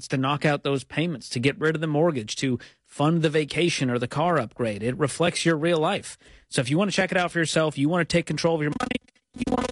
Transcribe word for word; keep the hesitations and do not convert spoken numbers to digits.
It's to knock out those payments, to get rid of the mortgage, to fund the vacation or the car upgrade. It reflects your real life. So if you want to check it out for yourself, you want to take control of your money, you want